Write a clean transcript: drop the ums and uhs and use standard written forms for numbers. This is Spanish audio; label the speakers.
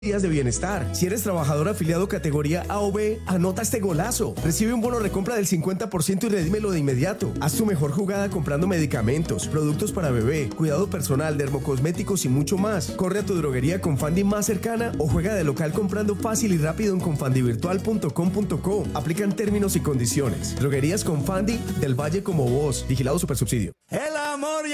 Speaker 1: días de bienestar. Si eres trabajador afiliado categoría A o B, anota este golazo. Recibe un bono recompra del 50% y redímelo de inmediato. Haz tu mejor jugada comprando medicamentos, productos para bebé, cuidado personal, dermocosméticos y mucho más. Corre a tu droguería Confandi más cercana o juega de local comprando fácil y rápido en confandivirtual.com.co. Aplican términos y condiciones. Droguerías Confandi del Valle como vos. Vigilado Supersubsidio.
Speaker 2: El amor